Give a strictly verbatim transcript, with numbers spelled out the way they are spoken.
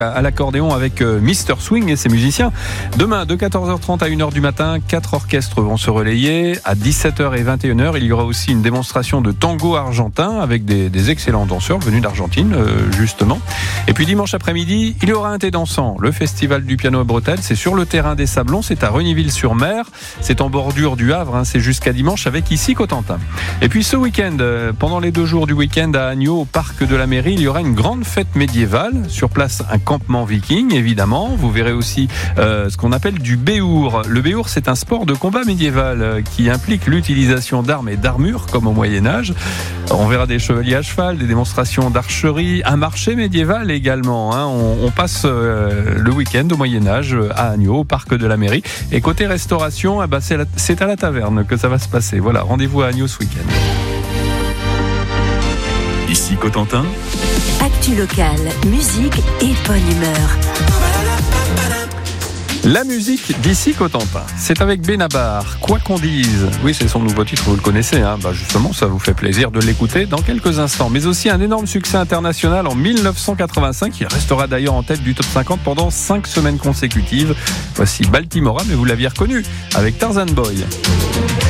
à l'accordéon avec Mister Swing et ses musiciens. Demain, de quatorze heures trente à une heure du matin, quatre orchestres vont se relayer. À dix-sept heures et vingt et une heures, il y aura aussi une démonstration de tango argentin avec des, des excellents danseurs venus d'Argentine, euh, justement. Et puis dimanche après-midi, il y aura un thé dansant. Le Festival du piano à Bretelles, c'est sur le terrain des Sablons, c'est à Regniville-sur-Mer. C'est en bordure du Havre, hein, c'est jusqu'à dimanche avec ici Cotentin. Et puis ce week-end, euh, pendant les deux jours du week-end à Agneau, au parc de la mairie, il y aura une grande fête médiévale. Sur place, un campement viking, évidemment. Vous verrez aussi euh, ce qu'on appelle du béour. Le béour, c'est un sport de combat médiéval euh, qui implique l'utilisation d'armes et d'armures, comme au Moyen-Âge. On verra des chevaliers à cheval, des démonstrations d'archerie, un marché médiéval également. Hein. On, on passe euh, le week-end au Moyen-Âge à Agneau, au parc de la mairie. Et côté restauration, eh ben, c'est, la, c'est à la taverne que ça va se passer. Voilà, rendez-vous à Agneau ce week-end. Ici Cotentin. Actu locale, musique et bonne humeur. La musique d'ici Cotentin, c'est avec Benabar, Quoi qu'on dise. Oui, c'est son nouveau titre, vous le connaissez, hein. Bah justement, ça vous fait plaisir de l'écouter dans quelques instants. Mais aussi un énorme succès international en dix-neuf cent quatre-vingt-cinq. Il restera d'ailleurs en tête du top cinquante pendant cinq semaines consécutives. Voici Baltimora, mais vous l'aviez reconnu, avec Tarzan Boy.